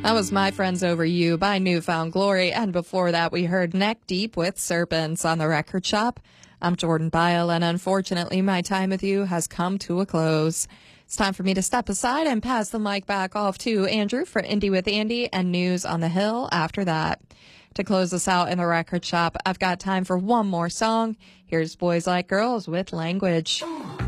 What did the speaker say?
That was My Friends Over You by Newfound Glory. And before that, we heard Neck Deep with Serpents on the Record Shop. I'm Jordan Byle, and unfortunately, my time with you has come to a close. It's time for me to step aside and pass the mic back off to Andrew for Indie with Andy and News on the Hill after that. To close us out in the Record Shop, I've got time for one more song. Here's Boys Like Girls with Language.